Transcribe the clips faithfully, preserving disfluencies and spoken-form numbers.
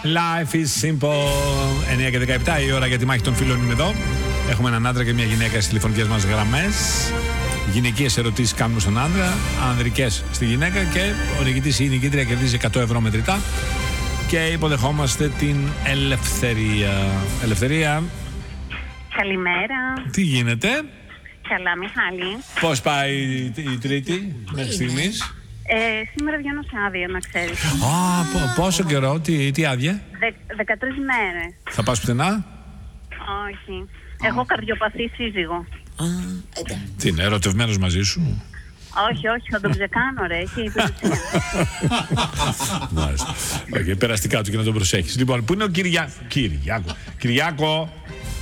Life is simple. εννιά και δεκαεπτά η ώρα για τη μάχη των φίλων είναι εδώ. Έχουμε έναν άντρα και μια γυναίκα στις τηλεφωνικές μας γραμμές. Γυναικείες ερωτήσεις κάνουμε στον άντρα, ανδρικές στη γυναίκα και ο νικητής ή η νικήτρια κερδίζει εκατό ευρώ μετρητά. Και υποδεχόμαστε την Ελευθερία. Ελευθερία. Καλημέρα. Τι γίνεται? Καλά, Μιχάλη. Πώς πάει η Τρίτη μέχρι στιγμής? Ε, σήμερα βγαίνω σε άδεια, να ξέρεις. Α, πο- πόσο καιρό, τι, τι άδεια? Δε, δεκατρείς μέρες. Θα πας πουθενά? Όχι. Έχω καρδιοπαθή σύζυγο. Τι είναι, ερωτευμένος μαζί σου? Όχι, όχι, θα τον ξεκάνω, ρε. Έχει υπηρεσία. Μάλιστα. Okay, περαστικά του και να τον προσέχεις. Λοιπόν, πού είναι ο Κυριά... Κυριάκο. Κυριάκο.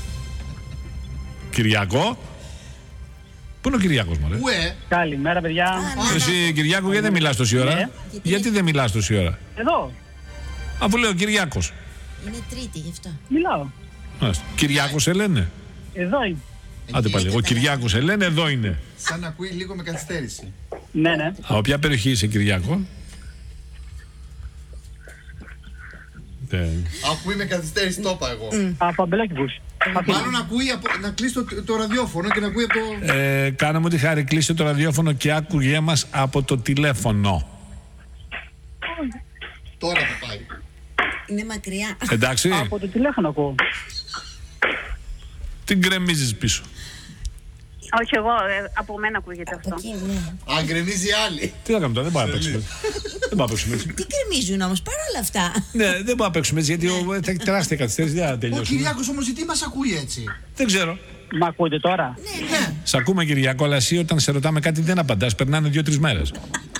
Κυριάκο. Πού είναι ο Κυριάκος, μωρέ? Πού ε? Καλημέρα, παιδιά. Εσύ, Κυριάκο, γιατί δεν μιλάς τόση ώρα? Ναι. Γιατί δεν μιλάς τόση ώρα? Εδώ, Αφού λέω Κυριάκος. Είναι Τρίτη γι' αυτό. μιλάω. Μάλιστα. Κυριάκος σε λένε? Εδώ είμαι. Άντε πάλι, εγώ Κυριάκος σε λένε, εδώ είναι. Σαν να ακούει λίγο με καθυστέρηση. Ναι, ναι. Από ποια περιοχή είσαι, Κυριάκο? Ε, Ακούει με καθυστέρηση, το είπα εγώ. Από Αμπελάκηπους. Μάλλον ακούει από, να κλείσει το, το ραδιόφωνο και να ακούει από το... ε, κάναμε ό,τι χάρη, κλείσε το ραδιόφωνο και άκουγέ μας από το τηλέφωνο. Τώρα θα πάει. Είναι μακριά. Εντάξει, Από το τηλέφωνο ακούω. την γκρεμίζεις πίσω. Όχι, εγώ, ε, από μένα ακούγεται αυτό. Εκεί, ναι. Αν γκρεμίζει άλλη. Τι θα κάνουμε τώρα, δεν πάμε να παίξουμε έτσι. Δεν πάμε να παίξουμε έτσι. Τι κρεμίζουν όμως παρόλα αυτά. Ναι, δεν πάμε να παίξουμε έτσι, γιατί ο- θα έχει τεράστια καθυστέρηση, δεν θα Ο τελειώσουμε. Κυριάκος όμως γιατί μας ακούει έτσι? Δεν ξέρω. Μ' ακούτε τώρα? Ναι. Σ' ακούμε, Κυριάκο, αλλά εσύ όταν σε ρωτάμε κάτι δεν απαντάς, περνάνε δύο-τρεις μέρες.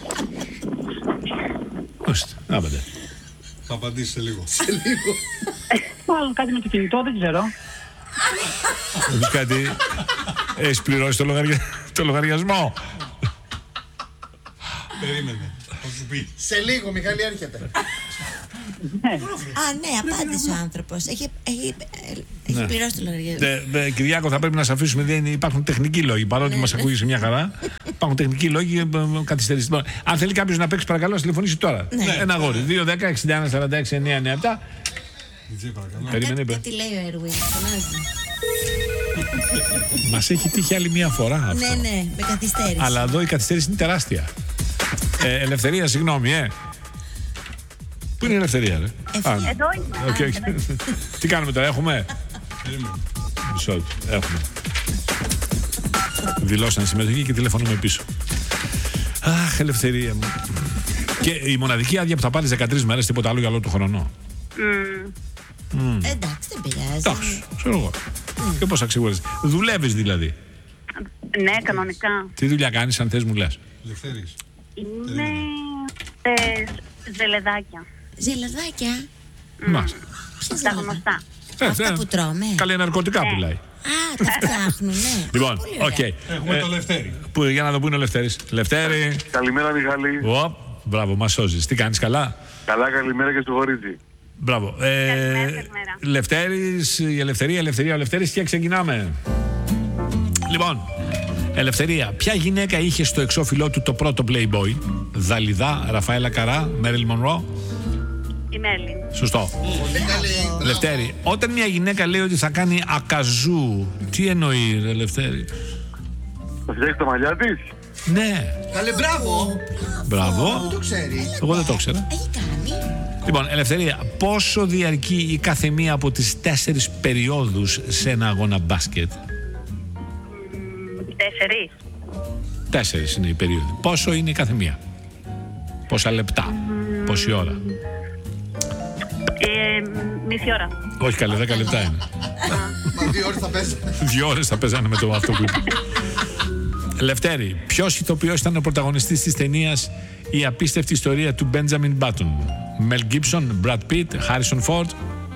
Ορίστε, να απαντά. Θα απαντήσει σε λίγο. Σε λίγο. Μάλλον κάτι με το κινητό, δεν ξέρω. Να πεις κάτι, έχεις πληρώσει το, λογαρια... το λογαριασμό. Περίμενε. Θα σου πει. Σε λίγο, Μιχάλη, έρχεται. Ναι. Α, ναι, απάντησε ο άνθρωπος. Έχει, έχει, έχει Ναι. πληρώσει το λογαριασμό. Ε, ε, Κυριάκο, θα πρέπει να σε αφήσουμε. Δεν είναι- υπάρχουν τεχνικοί λόγοι. Παρότι μας ακούγεσαι μια χαρά, υπάρχουν τεχνικοί λόγοι ε, ε, καθυστερήσεις. Λοιπόν, αν θέλει κάποιος να παίξει, παρακαλώ, να τηλεφωνήσει τώρα. Ναι. Ένα αγόρι. δύο δέκα εξήντα ένα σαράντα έξι εννιά εννιά επτά. Τζι, παρακαλώ. Περίμενε, Κάτι, είπε. κάτι λέει ο Ερουίν. Φωνάζει. Μας έχει τύχει άλλη μια φορά αυτό. Ναι, ναι, με καθυστέρηση. Αλλά εδώ η καθυστέρηση είναι τεράστια. Ε, Ελευθερία, συγγνώμη, ε. Πού είναι η Ελευθερία, ρε? Ευθεία. Α, Εδώ είμαι. οκ, οκ. Τι κάνουμε τώρα, έχουμε? Περίμενε. Μισό λεπτό, έχουμε. Δηλώσαν συμμετοχή και τηλεφωνούμε πίσω. Αχ, Ελευθερία μου. Και η μοναδική άδεια που θα πάρεις δεκατρείς μέρες, τίποτα άλλο για όλο το χρόνο. Μμ. Εντάξει, δεν πειράζει. Εντάξει, ξέρω εγώ. Και πώς αξιολογείς. Δουλεύεις δηλαδή. Ναι, κανονικά. Τι δουλειά κάνεις, αν θες μου λες. Ελευθέρης. Είναι ε, ζελεδάκια. Ζελαδάκια. Μάλιστα. Ποια Τα ζελαδάκια? γνωστά. Ε, Αυτά ε, που τρώμε. Καλή ναρκωτικά πουλάει. Α, τα φτιάχνουνε. Λοιπόν, Πολύ ωραία. οκ. Έχουμε Ε, το Λευτέρη. Πού, για να δω πού είναι ο Λευτέρης. Λευτέρη. Καλημέρα, Μιχάλη. Οπ, μπράβο, μας σώζεις. Τι κάνεις, καλά? Καλά, καλημέρα και στο χωρίζει. Μπράβο. Ε, Καλημέρα, καλημέρα. Λευτέρης, η Ελευθερία, Ελευθερία, ο Λευτέρης και ξεκινάμε. Λοιπόν, Ελευθερία, ποια γυναίκα είχε στο εξώφυλλό του το πρώτο Playboy? Δαλιδά, Ραφαέλα Καρά, Μέριλ Μονρό. Η Μέλη. Σωστό. Πολύ καλή. Λευτέρη, όταν μια γυναίκα λέει ότι θα κάνει ακαζού, τι εννοεί, ρε Λευτέρη? Θα φτιάξει τα μαλλιά τη. Ναι, Καλέ, μπράβο. μπράβο. Δεν το ξέρει. Εγώ δεν το ήξερα. Έχει κάνει. Λοιπόν, Ελευθερία, πόσο διαρκεί η κάθε μία από τις τέσσερις περιόδους σε ένα αγώνα μπάσκετ? Τέσσερις. Τέσσερις είναι οι περίοδοι. Πόσο είναι η κάθε μία? Πόσα λεπτά? Πόση ώρα? Ε, μισή ώρα. Όχι καλέ, δέκα λεπτά είναι. Μα δύο ώρες θα παίζει. Δύο ώρες θα παίζανε με το αυτό που είπε. Λευτέρη, ποιος ηθοποιός ήταν ο πρωταγωνιστής της ταινίας «Η απίστευτη ιστορία του Μπέντζαμιν Μπάτον»? Μελ Γκίψον, Μπραντ Πιτ, Χάρισον Φόρντ.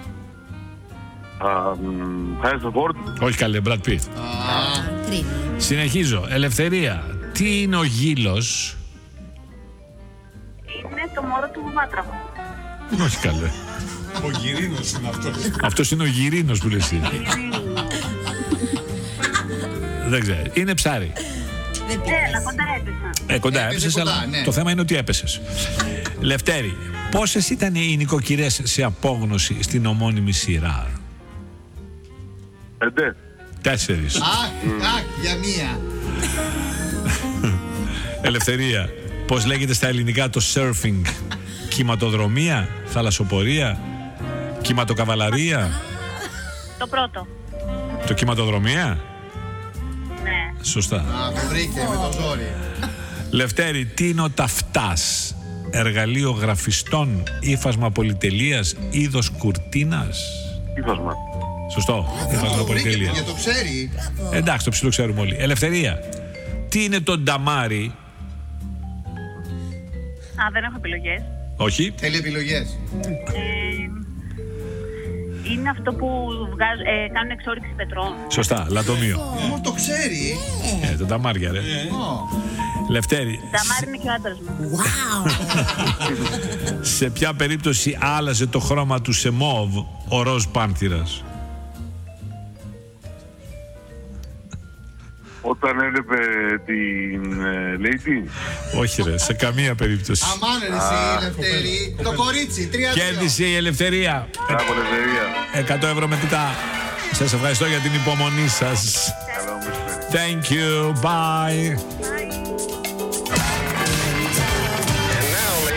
Χάρισον Φόρντ. Όχι καλέ, Μπραντ Πιτ. Κρίνει. Συνεχίζω. Ελευθερία, τι είναι ο γύλος? Είναι το μωρό του βάτραχου. Όχι καλέ. Ο Γυρίνος είναι αυτός. Αυτός είναι ο γυρίνος που λες εσύ. Δεν ξέρω. Είναι ψάρι. Δεν Έλα, πειράζει. κοντά έπεσα. Ε, κοντά Έπεσε έπεσες, κοντά, αλλά ναι. το θέμα είναι ότι έπεσες. Λευτέρη, Πόσες ήταν οι νοικοκυρές σε απόγνωση στην ομώνυμη σειρά? Πέντε. Τέσσερις. Αχ, αχ, για μία. Ελευθερία. Πώς λέγεται στα ελληνικά το surfing? Κυματοδρομία, θαλασσοπορία, κυματοκαβαλαρία? Το πρώτο. Το κυματοδρομία. Ναι. Σωστά. Α, το βρήκε με το ζόρι. Λευτέρη, τι είναι ο ταυτάς? Εργαλείο γραφιστών, ύφασμα πολυτελείας, είδος κουρτίνας? Ύφασμα. Σωστό. Ύφασμα Το βρήκε, πολυτελείας. για το ξέρει. Εντάξει, το ψηλό ξέρουμε όλοι. Ελευθερία. Τι είναι το νταμάρι? Α, δεν έχω επιλογές. Όχι. Θέλει επιλογές. Ε, είναι αυτό που βγάζ, ε, κάνουν εξόρυξη πετρών. Σωστά. Λατομείο. Ω, το ξέρει. Ε, τα νταμάρια, ρε. Ω. Λευτέρη. Ταμάρι είναι και ο άντρας μου. Wow. Σε ποια περίπτωση άλλαζε το χρώμα του σε μόβ ο ροζ πάνθυρας? Όταν έβλεπε την ε, Lady. Όχι ρε, σε καμία περίπτωση. Αμάν ρε εσύ, Λευτέρη. Το κορίτσι, τρία δύο. Κέρδισε η Ελευθερία. Μπράβο, Ελευθερία. εκατό ευρώ με τούτα. Σας ευχαριστώ για την υπομονή σας. Καλό μου. Thank you. Bye. Bye.